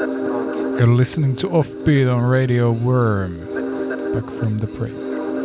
You're listening to Offbeat on Radio Worm. Back from the break.